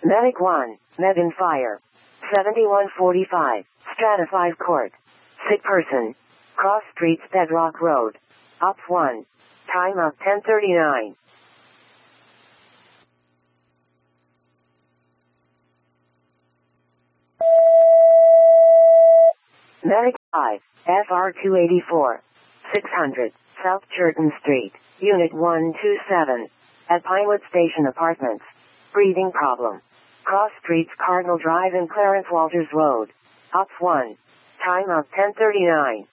Medic 1, Megan Fire. 7145, Strata 5 Court. Sick person. Cross Streets Bedrock Road. Op 1. Time of 10:39. Medic 5, FR 284. 600, South Churton Street, Unit 127. At Pinewood Station Apartments. Breathing problem. Cross Streets Cardinal Drive and Clarence Walters Road. Op 1. Time of 10:39.